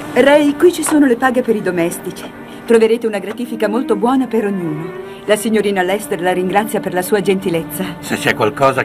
Ray, qui ci sono le paghe per i domestici. Troverete una gratifica molto buona per ognuno. La signorina Lester la ringrazia per la sua gentilezza. Se c'è qualcosa